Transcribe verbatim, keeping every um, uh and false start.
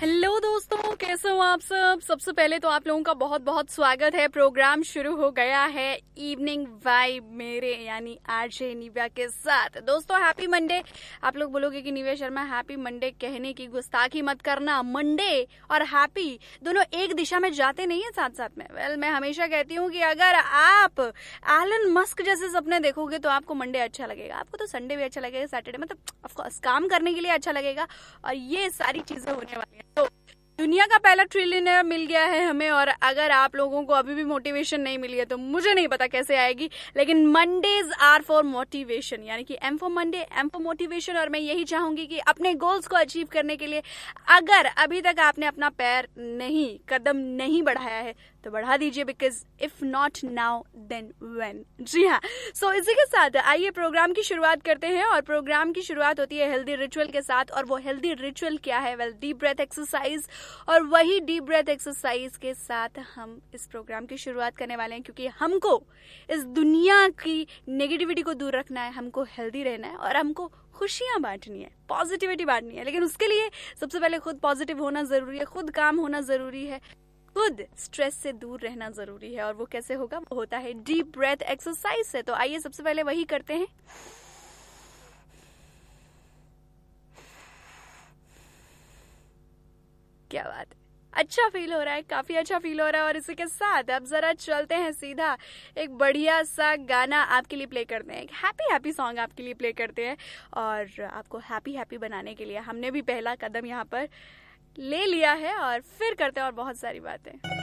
Hello दोस्तों, कैसे हो आप सब। सबसे पहले तो आप लोगों का बहुत बहुत स्वागत है। प्रोग्राम शुरू हो गया है इवनिंग वाइब मेरे यानी आरजे निव्या के साथ। दोस्तों हैप्पी मंडे। आप लोग बोलोगे कि निव्या शर्मा हैप्पी मंडे कहने की गुस्ताखी मत करना। मंडे और हैप्पी दोनों एक दिशा में जाते नहीं है साथ साथ में। वेल well, मैं हमेशा कहती हूँ कि अगर आप एलन मस्क जैसे सपने देखोगे तो आपको मंडे अच्छा लगेगा, आपको तो संडे भी अच्छा लगेगा, सैटरडे मतलब ऑफकोर्स काम करने के लिए अच्छा लगेगा और ये सारी चीजें होने वाली है। तो दुनिया का पहला ट्रिलियनर मिल गया है हमें, और अगर आप लोगों को अभी भी मोटिवेशन नहीं मिली है तो मुझे नहीं पता कैसे आएगी, लेकिन मंडेज आर फॉर मोटिवेशन, यानी कि M for Monday, M for motivation. और मैं यही चाहूंगी कि अपने गोल्स को अचीव करने के लिए अगर अभी तक आपने अपना पैर नहीं कदम नहीं बढ़ाया है तो बढ़ा दीजिए, because if not now then when. जी हाँ, सो so, इसी के साथ आइए प्रोग्राम की शुरुआत करते हैं। और प्रोग्राम की शुरुआत होती है हेल्दी रिचुअल के साथ, और वो हेल्दी रिचुअल क्या है? Well deep breath exercise. और वही डीप ब्रेथ एक्सरसाइज के साथ हम इस प्रोग्राम की शुरुआत करने वाले हैं, क्योंकि हमको इस दुनिया की नेगेटिविटी को दूर रखना है, हमको हेल्दी रहना है और हमको खुशियां बांटनी है, पॉजिटिविटी बांटनी है। लेकिन उसके लिए सबसे पहले खुद पॉजिटिव होना जरूरी है, खुद काम होना जरूरी है, खुद स्ट्रेस से दूर रहना जरूरी है। और वो कैसे होगा? वो होता है डीप ब्रेथ एक्सरसाइज से। तो आइए सबसे पहले वही करते हैं। क्या बात है, अच्छा फील हो रहा है, काफी अच्छा फील हो रहा है। और इसी के साथ अब जरा चलते हैं सीधा एक बढ़िया सा गाना आपके लिए प्ले करते हैं, एक हैप्पी हैप्पी सॉन्ग आपके लिए प्ले करते हैं। और आपको हैप्पी हैप्पी बनाने के लिए हमने भी पहला कदम यहाँ पर ले लिया है, और फिर करते हैं और बहुत सारी बातें।